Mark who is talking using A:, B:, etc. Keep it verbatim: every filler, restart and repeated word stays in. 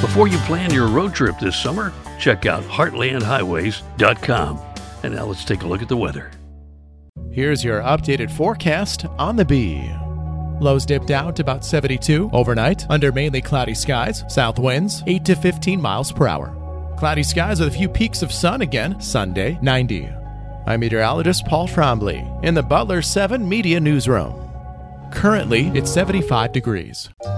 A: Before you plan your road trip this summer, check out heartland highways dot com. And now let's take a look at the weather.
B: Here's your updated forecast on the Bee. Lows dipped out to about seventy-two overnight under mainly cloudy skies, south winds eight to fifteen miles per hour. Cloudy skies with a few peaks of sun again Sunday, ninety. I'm meteorologist Paul Trombley in the Butler seven Media Newsroom. Currently, it's seventy-five degrees.